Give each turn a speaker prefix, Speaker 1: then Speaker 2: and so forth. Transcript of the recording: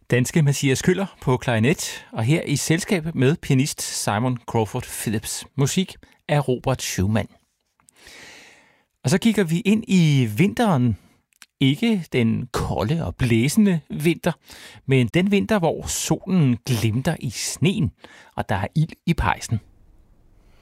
Speaker 1: Danske Mathias Køller på klarinet, og her i selskab med pianist Simon Crawford Phillips. Musik af Robert Schumann. Og så kigger vi ind i vinteren. Ikke den kolde og blæsende vinter, men den vinter, hvor solen glimter i sneen, og der er ild i pejsen.